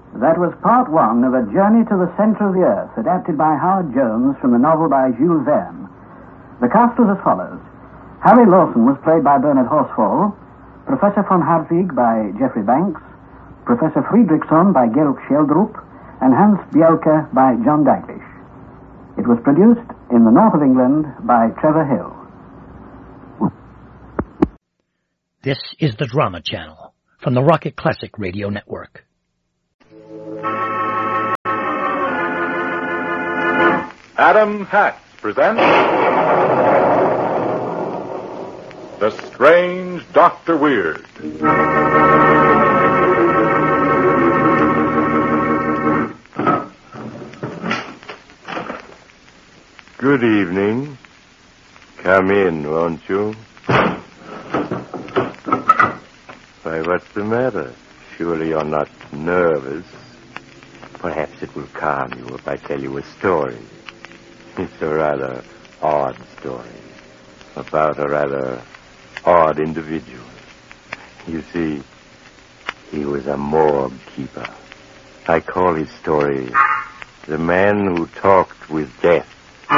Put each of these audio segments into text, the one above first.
That was part one of A Journey to the Center of the Earth, adapted by Howard Jones from the novel by Jules Verne. The cast was as follows. Harry Lawson was played by Bernard Horsfall, Professor von Hartwig by Geoffrey Banks, Professor Friedrichsson by Georg Scheldrup, and Hans Bielke by John Daglish. It was produced in the north of England by Trevor Hill. This is the Drama Channel from the Rocket Classic Radio Network. Adam Hatch presents The Strange Dr. Weird. Good evening. Come in, won't you? Why, what's the matter? Surely you're not nervous. Perhaps it will calm you if I tell you a story. It's a rather odd story about a rather odd individual. You see, he was a morgue keeper. I call his story The Man Who Talked with Death.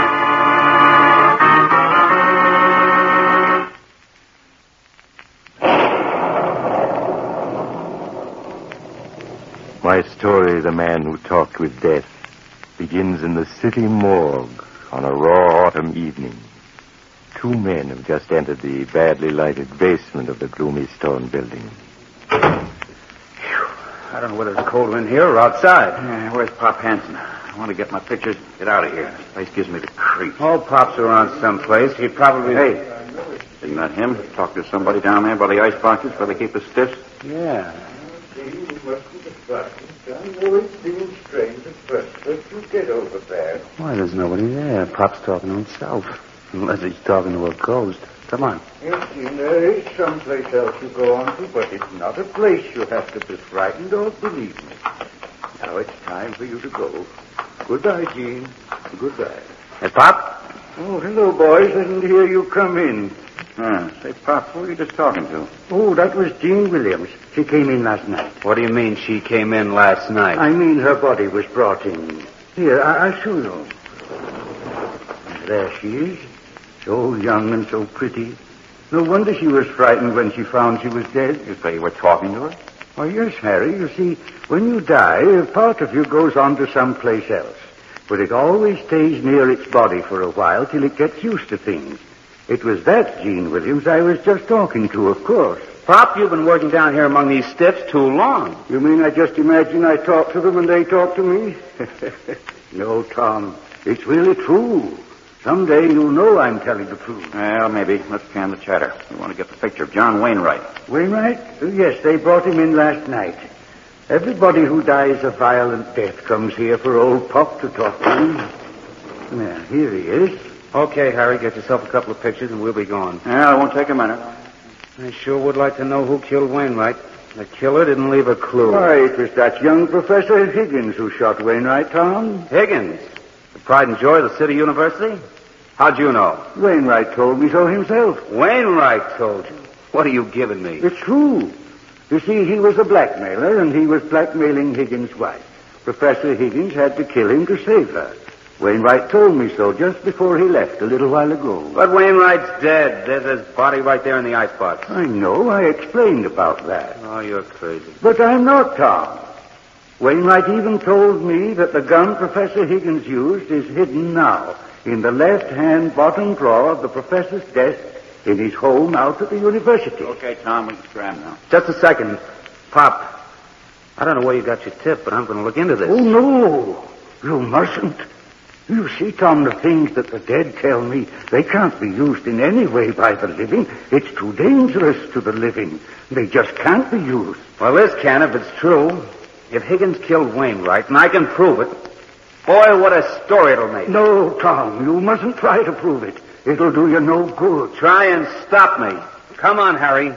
My story, The Man Who Talked with Death, begins in the city morgue on a raw autumn evening. Two men have just entered the badly lighted basement of the gloomy stone building. I don't know whether it's colder in here or outside. Yeah, where's Pop Hansen? I want to get my pictures. Get out of here. This place gives me the creeps. Oh, Pop's around someplace. He probably... Hey, isn't that him? Talk to somebody down there by the ice boxes where they keep the stiffs? Yeah. I know it seems strange at first, but you get over there. Why, there's nobody there. Pop's talking to himself. Unless he's talking to a ghost. Come on. Yes, Gene, there is someplace else you go on to, but it's not a place you have to be frightened of, believe me. Now it's time for you to go. Goodbye, Gene. Goodbye. Hey, Pop? Oh, hello, boys. I didn't hear you come in. Say, Pop, who were you just talking to? Oh, that was Jean Williams. She came in last night. What do you mean she came in last night? I mean her body was brought in. Here, I'll show you. There she is. So young and so pretty. No wonder she was frightened when she found she was dead. You say you were talking to her? Oh, yes, Harry. You see, when you die, a part of you goes on to someplace else. But it always stays near its body for a while till it gets used to things. It was that Jean Williams I was just talking to, of course. Pop, you've been working down here among these stiffs too long. You mean I just imagine I talk to them and they talk to me? No, Tom. It's really true. Someday you'll know I'm telling the truth. Well, maybe. Let's can the chatter. We want to get the picture of John Wainwright. Wainwright? Yes, they brought him in last night. Everybody who dies a violent death comes here for old Pop to talk to him. Well, here he is. Okay, Harry, get yourself a couple of pictures and we'll be gone. Yeah, it won't take a minute. I sure would like to know who killed Wainwright. The killer didn't leave a clue. Why, it was that young Professor Higgins who shot Wainwright, Tom. Higgins? The pride and joy of the City University? How'd you know? Wainwright told me so himself. Wainwright told you? What are you giving me? It's true. You see, he was a blackmailer, and he was blackmailing Higgins' wife. Professor Higgins had to kill him to save her. Wainwright told me so just before he left a little while ago. But Wainwright's dead. There's his body right there in the icebox. I know. I explained about that. Oh, you're crazy. But I'm not, Tom. Wainwright even told me that the gun Professor Higgins used is hidden now in the left-hand bottom drawer of the professor's desk in his home out at the university. Okay, Tom, we can scram now. Just a second. Pop, I don't know where you got your tip, but I'm going to look into this. Oh, no. You mustn't. You see, Tom, the things that the dead tell me, they can't be used in any way by the living. It's too dangerous to the living. They just can't be used. Well, this can if it's true. If Higgins killed Wainwright, and I can prove it, boy, what a story it'll make. No, Tom, you mustn't try to prove it. It'll do you no good. Try and stop me. Come on, Harry.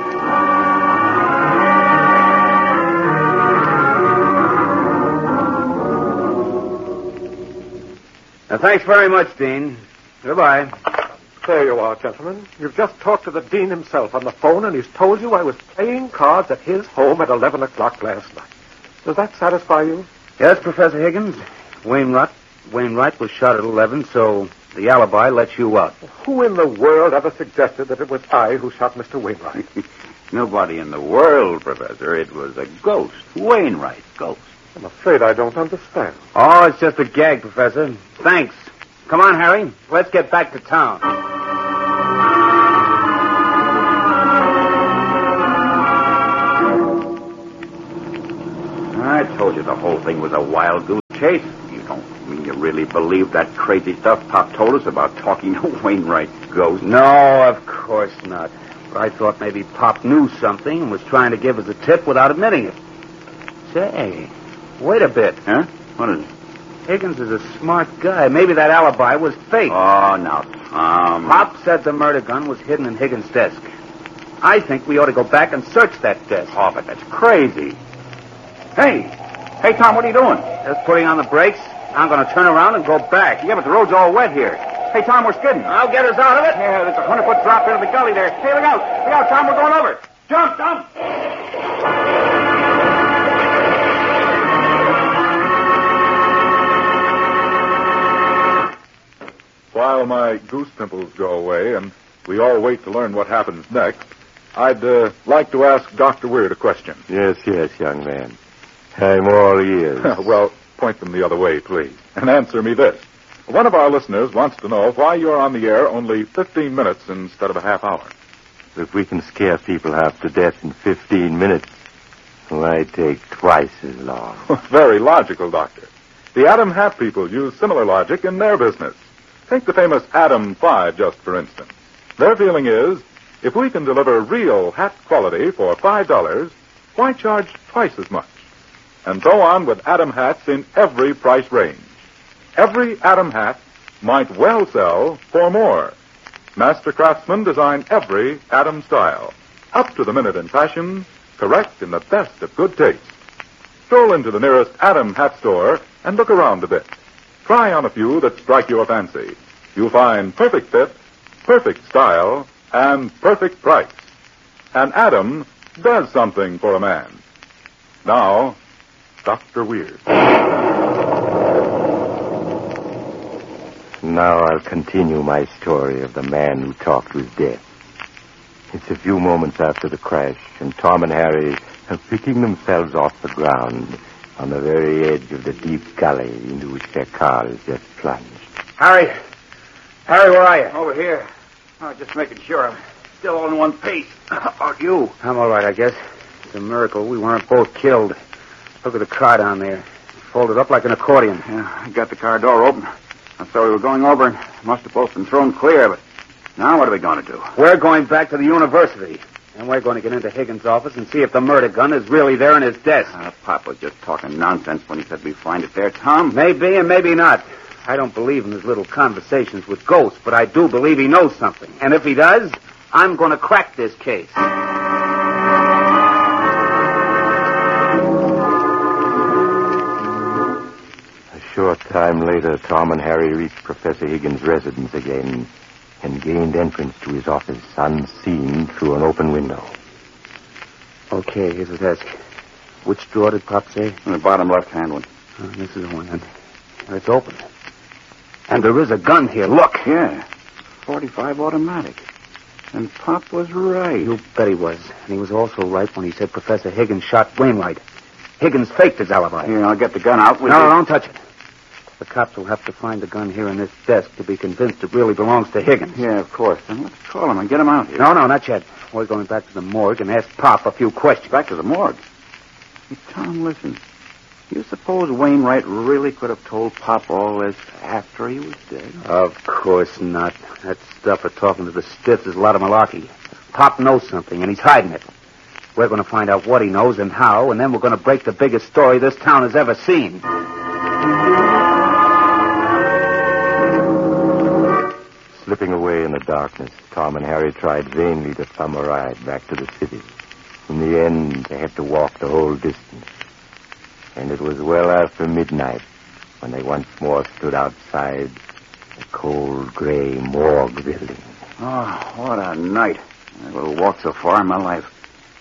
Now, thanks very much, Dean. Goodbye. There you are, gentlemen. You've just talked to the dean himself on the phone, and he's told you I was playing cards at his home at 11 o'clock last night. Does that satisfy you? Yes, Professor Higgins. Wainwright was shot at 11, so the alibi lets you out. Who in the world ever suggested that it was I who shot Mr. Wainwright? Nobody in the world, Professor. It was a ghost. Wainwright, ghost. I'm afraid I don't understand. Oh, it's just a gag, Professor. Thanks. Come on, Harry. Let's get back to town. I told you the whole thing was a wild goose chase. You don't mean you really believe that crazy stuff Pop told us about talking to Wainwright ghost? No, of course not. But I thought maybe Pop knew something and was trying to give us a tip without admitting it. Say, wait a bit. Huh? What is it? Higgins is a smart guy. Maybe that alibi was fake. Oh, now, Tom. Pop said the murder gun was hidden in Higgins' desk. I think we ought to go back and search that desk. Oh, but that's crazy. Hey, Tom, what are you doing? Just putting on the brakes. I'm going to turn around and go back. Yeah, but the road's all wet here. Hey, Tom, we're skidding. I'll get us out of it. Yeah, there's a 100-foot drop into the gully there. Hey, look out. Look out, Tom, we're going over. Jump. While my goose pimples go away and we all wait to learn what happens next, I'd like to ask Dr. Weird a question. Yes, young man. I'm all ears. Well, point them the other way, please, and answer me this. One of our listeners wants to know why you're on the air only 15 minutes instead of a half hour. If we can scare people half to death in 15 minutes, why take twice as long? Very logical, Doctor. The Adam Hat people use similar logic in their business. Take the famous Adam 5, just for instance. Their feeling is, if we can deliver real hat quality for $5, why charge twice as much? And so on with Adam hats in every price range. Every Adam hat might well sell for more. Master craftsmen design every Adam style, up to the minute in fashion, correct in the best of good taste. Stroll into the nearest Adam hat store and look around a bit. Try on a few that strike your fancy. You'll find perfect fit, perfect style, and perfect price. And Adam does something for a man. Now, Dr. Weird. Now I'll continue my story of the man who talked with death. It's a few moments after the crash, and Tom and Harry are picking themselves off the ground on the very edge of the deep gully into which their car has just plunged. Harry, where are you? Over here. Oh, just making sure I'm still all in one piece. How about you? I'm all right, I guess. It's a miracle we weren't both killed. Look at the car down there. Folded up like an accordion. Yeah, I got the car door open. I thought we were going over and must have both been thrown clear, but now what are we going to do? We're going back to the university. And we're going to get into Higgins' office and see if the murder gun is really there in his desk. Pop was just talking nonsense when he said we'd find it there, Tom. Maybe and maybe not. I don't believe in his little conversations with ghosts, but I do believe he knows something. And if he does, I'm going to crack this case. A short time later, Tom and Harry reached Professor Higgins' residence again and gained entrance to his office unseen through an open window. Okay, here's the desk. Which drawer did Pop say? The bottom left-hand one. This is one. It's open. And there is a gun here. Look. Yeah, 45 automatic. And Pop was right. You bet he was. And he was also right when he said Professor Higgins shot Wainwright. Higgins faked his alibi. Here, I'll get the gun out. No, don't touch it. The cops will have to find the gun here in this desk to be convinced it really belongs to Higgins. Yeah, of course. Then let's call him and get him out here. No, not yet. We're going back to the morgue and ask Pop a few questions. Back to the morgue? Hey, Tom, listen. You suppose Wainwright really could have told Pop all this after he was dead? Of course not. That stuff of talking to the stiffs is a lot of malarkey. Pop knows something, and he's hiding it. We're going to find out what he knows and how, and then we're going to break the biggest story this town has ever seen. Slipping away in the darkness, Tom and Harry tried vainly to thumb a ride back to the city. In the end, they had to walk the whole distance. And it was well after midnight when they once more stood outside the cold, gray morgue building. Oh, what a night. I never walked so far in my life.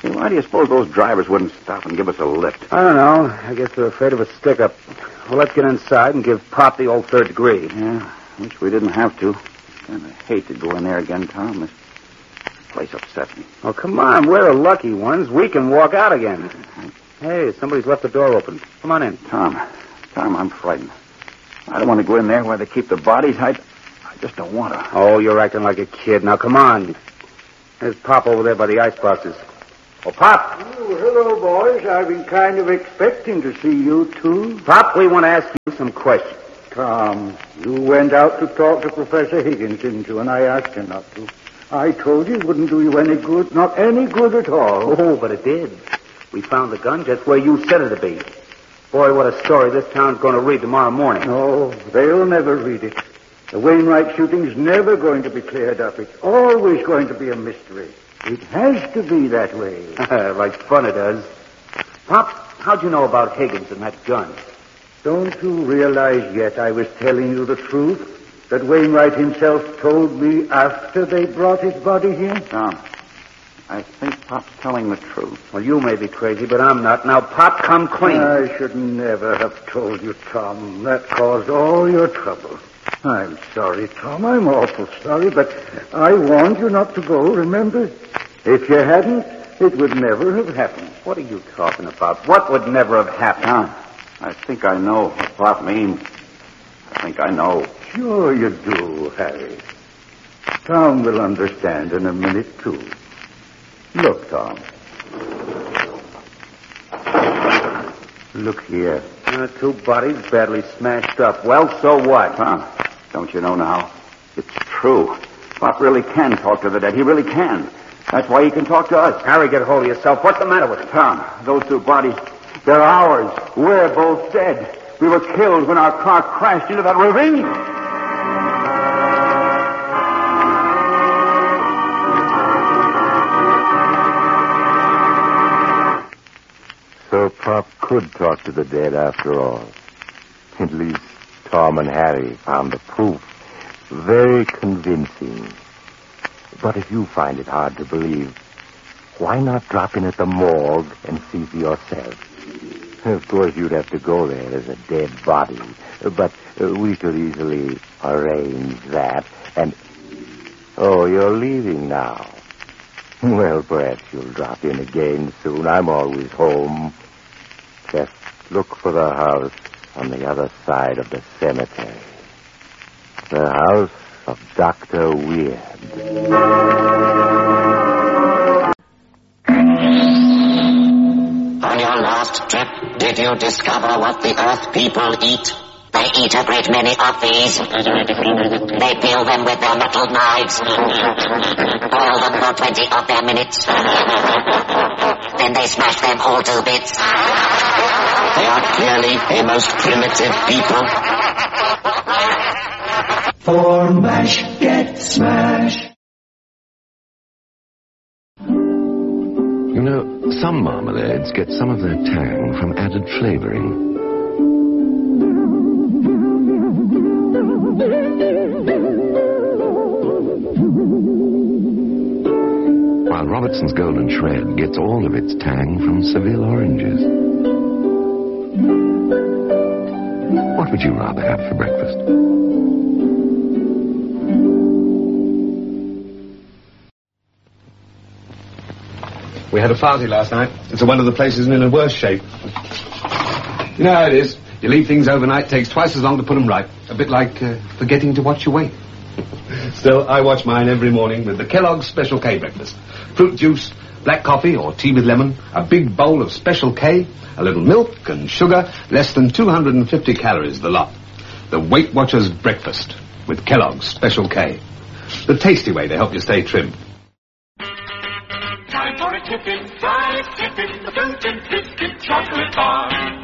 Hey, why do you suppose those drivers wouldn't stop and give us a lift? I don't know. I guess they're afraid of a stick-up. Well, let's get inside and give Pop the old third degree. Yeah, wish we didn't have to. Kind of hate to go in there again, Tom. This place upsets me. Oh, come on. We're the lucky ones. We can walk out again. Hey, somebody's left the door open. Come on in. Tom, I'm frightened. I don't want to go in there where they keep the bodies. I just don't want to. Oh, you're acting like a kid. Now, come on. There's Pop over there by the ice boxes. Oh, Pop. Oh, hello, boys. I've been kind of expecting to see you, too. Pop, we want to ask you some questions. Tom, you went out to talk to Professor Higgins, didn't you? And I asked you not to. I told you it wouldn't do you any good. Not any good at all. Oh, but it did. We found the gun just where you said it'd be. Boy, what a story this town's going to read tomorrow morning. No, they'll never read it. The Wainwright shooting's never going to be cleared up. It's always going to be a mystery. It has to be that way. Like fun it does. Pop, how'd you know about Higgins and that gun? Don't you realize yet I was telling you the truth? That Wainwright himself told me after they brought his body here? Tom, I think Pop's telling the truth. Well, you may be crazy, but I'm not. Now, Pop, come clean. I should never have told you, Tom. That caused all your trouble. I'm sorry, Tom. I'm awful sorry, but I warned you not to go, remember? If you hadn't, it would never have happened. What are you talking about? What would never have happened? Tom, I think I know what Pop means. I think I know. Sure you do, Harry. Tom will understand in a minute, too. Look, Tom. Look here. Two bodies badly smashed up. Well, so what? Tom, don't you know now? It's true. Pop really can talk to the dead. He really can. That's why he can talk to us. Harry, get hold of yourself. What's the matter with you? Tom, those two bodies, they're ours. We're both dead. We were killed when our car crashed into that ravine. So Pop could talk to the dead after all. At least Tom and Harry found the proof very convincing. But if you find it hard to believe, why not drop in at the morgue and see for yourself? Of course, you'd have to go there as a dead body, but we could easily arrange that. And, oh, you're leaving now. Well, perhaps you'll drop in again soon. I'm always home. Just look for the house on the other side of the cemetery. The house of Dr. Weird. On your last trip, did you discover what the Earth people eat? They eat a great many of these. They peel them with their metal knives. Boil them for 20 of their minutes. Then they smash them all to bits. They are clearly a most primitive people. For MASH, get smash. You know, some marmalades get some of their tang from added flavoring. While Robertson's Golden Shred gets all of its tang from Seville oranges. What would you rather have for breakfast? We had a party last night. It's one of the places in a worse shape. You know how it is. You leave things overnight, takes twice as long to put them right. A bit like forgetting to watch your weight. Still, I watch mine every morning with the Kellogg's Special K breakfast. Fruit juice, black coffee or tea with lemon, a big bowl of Special K, a little milk and sugar, less than 250 calories the lot. The Weight Watchers breakfast with Kellogg's Special K. The tasty way to help you stay trim. Time for a tippin', fried tippin', the fruit and biscuit chocolate bar.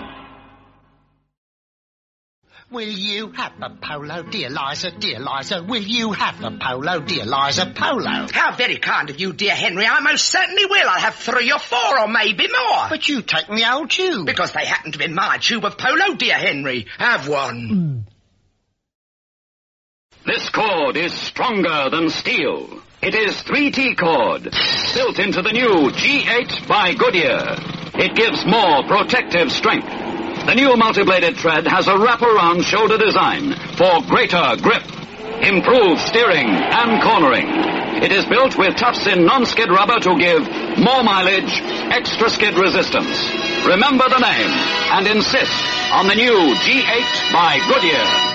Will you have a polo, dear Liza, will you have a polo, dear Liza, polo? How very kind of you, dear Henry. I most certainly will. I'll have 3 or 4 or maybe more. But you take the old tube. Because they happen to be my tube of polo, dear Henry. Have one. This cord is stronger than steel. It is 3T cord, built into the new G8 by Goodyear. It gives more protective strength. The new multi-bladed tread has a wraparound shoulder design for greater grip, improved steering and cornering. It is built with tough-in non-skid rubber to give more mileage, extra skid resistance. Remember the name and insist on the new G8 by Goodyear.